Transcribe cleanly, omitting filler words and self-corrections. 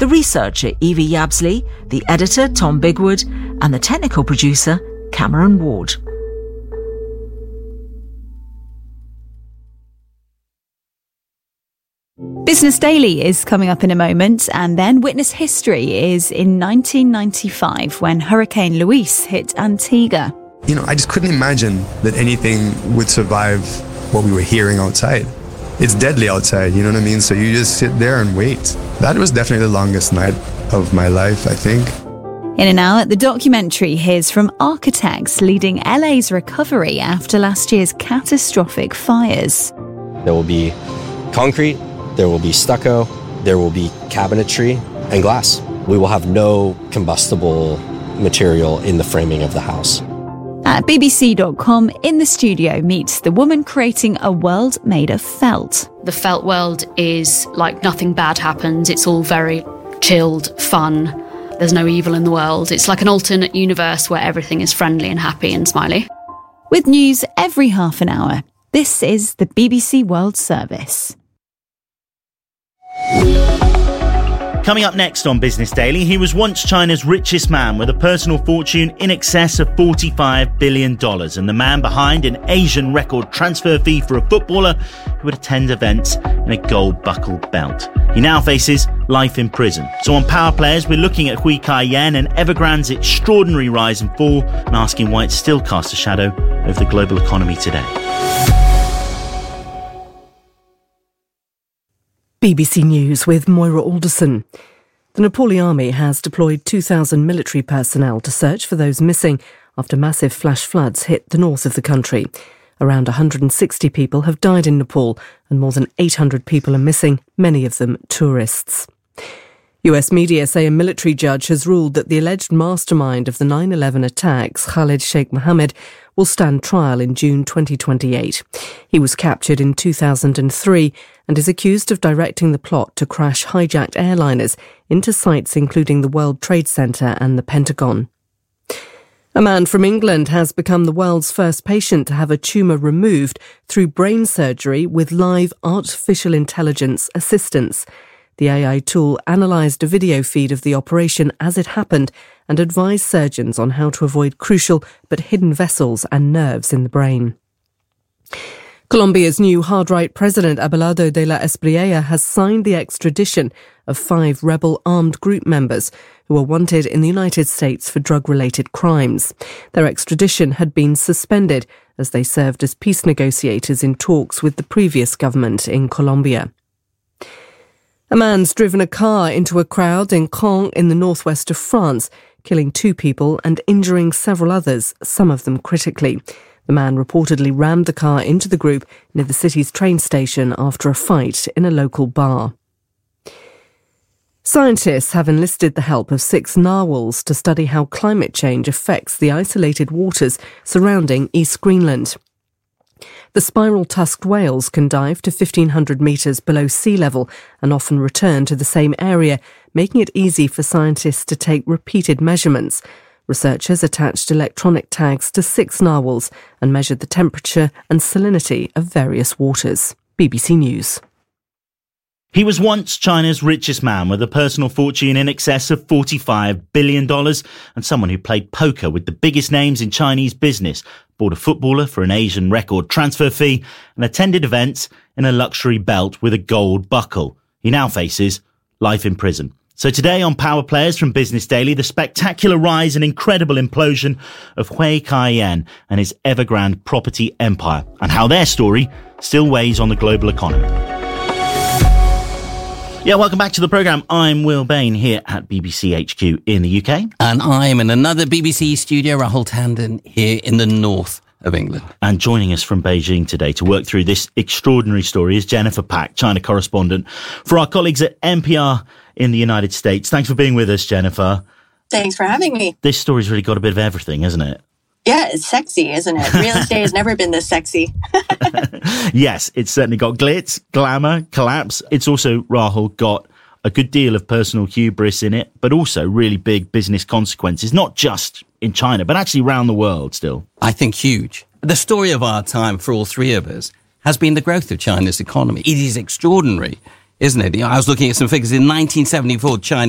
researcher Evie Yabsley, the editor Tom Bigwood, and the technical producer Cameron Ward. Business Daily is coming up in a moment, and then Witness History is in 1995 when Hurricane Luis hit Antigua. I just couldn't imagine that anything would survive what we were hearing outside. It's deadly outside, you know what I mean? So you just sit there and wait. That was definitely the longest night of my life, I think. In an hour, the documentary hears from architects leading LA's recovery after last year's catastrophic fires. There will be concrete, there will be stucco, there will be cabinetry and glass. We will have no combustible material in the framing of the house. At bbc.com, in the studio, meets the woman creating a world made of felt. The felt world is like nothing bad happens. It's all very chilled, fun. There's no evil in the world. It's like an alternate universe where everything is friendly and happy and smiley. With news every half an hour, this is the BBC World Service. Coming up next on Business Daily, he was once China's richest man with a personal fortune in excess of $45 billion and the man behind an Asian record transfer fee for a footballer who would attend events in a gold-buckled belt. He now faces life in prison. So on Power Players, we're looking at Hui Kai-yen and Evergrande's extraordinary rise and fall and asking why it still casts a shadow over the global economy today. BBC News with Moira Alderson. The Nepali army has deployed 2,000 military personnel to search for those missing after massive flash floods hit the north of the country. Around 160 people have died in Nepal and more than 800 people are missing, many of them tourists. US media say a military judge has ruled that the alleged mastermind of the 9/11 attacks, Khalid Sheikh Mohammed, will stand trial in June 2028. He was captured in 2003 and is accused of directing the plot to crash hijacked airliners into sites including the World Trade Center and the Pentagon. A man from England has become the world's first patient to have a tumour removed through brain surgery with live artificial intelligence assistance. The AI tool analysed a video feed of the operation as it happened and advised surgeons on how to avoid crucial but hidden vessels and nerves in the brain. Colombia's new hard-right president, Abelardo de la Espriella, has signed the extradition of 5 rebel armed group members who are wanted in the United States for drug-related crimes. Their extradition had been suspended as they served as peace negotiators in talks with the previous government in Colombia. A man's driven a car into a crowd in Caen in the northwest of France, killing 2 people and injuring several others, some of them critically. The man reportedly rammed the car into the group near the city's train station after a fight in a local bar. Scientists have enlisted the help of 6 narwhals to study how climate change affects the isolated waters surrounding East Greenland. The spiral-tusked whales can dive to 1,500 metres below sea level and often return to the same area, making it easy for scientists to take repeated measurements. Researchers attached electronic tags to 6 narwhals and measured the temperature and salinity of various waters. BBC News. He was once China's richest man with a personal fortune in excess of $45 billion and someone who played poker with the biggest names in Chinese business, bought a footballer for an Asian record transfer fee and attended events in a luxury belt with a gold buckle. He now faces life in prison. So today on Power Players from Business Daily, the spectacular rise and incredible implosion of Hui Kai-yen and his Evergrande property empire and how their story still weighs on the global economy. Yeah, welcome back to the programme. I'm Will Bain here at BBC HQ in the UK. And I'm in another BBC studio, Rahul Tandon, here in the north of England. And joining us from Beijing today to work through this extraordinary story is Jennifer Pack, China correspondent for our colleagues at NPR in the United States. Thanks for being with us, Jennifer. Thanks for having me. This story's really got a bit of everything, hasn't it? Yeah, it's sexy, isn't it? Real estate has never been this sexy. Yes, it's certainly got glitz, glamour, collapse. It's also, Rahul, got a good deal of personal hubris in it, but also really big business consequences, not just in China, but actually around the world still. I think huge. The story of our time for all three of us has been the growth of China's economy. It is extraordinary, isn't it? I was looking at some figures. In 1974, China